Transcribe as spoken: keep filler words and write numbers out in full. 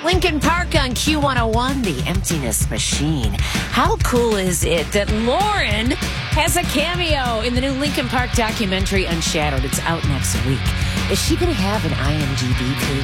Lincoln Park on Q one oh one, The Emptiness Machine. How cool is it that Lauren has a cameo in the new Lincoln Park documentary, Unshadowed? It's out next week. Is she going to have an I M D B page